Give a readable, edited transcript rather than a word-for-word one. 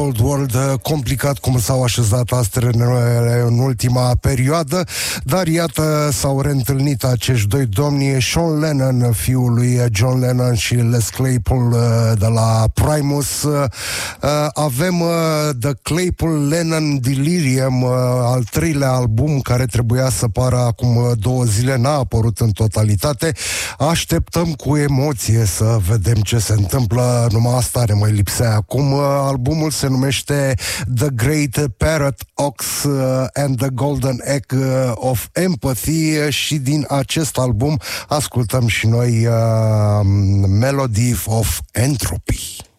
Old World, complicat cum s-au așezat astrele în ultima perioadă, dar iată s-au reîntâlnit acești doi domni, Sean Lennon, fiul lui John Lennon, și Les Claypool de la Primus. Avem The Claypool-Lennon Delirium, al treilea album care trebuia să pară acum 2 zile, n-a apărut în totalitate. Așteptăm cu emoție să vedem ce se întâmplă, numai asta ne mai lipsea acum. Albumul se numește The Great Parrot Ox and the Golden Egg of Empathy și din acest album ascultăm și noi Melody of Entropy.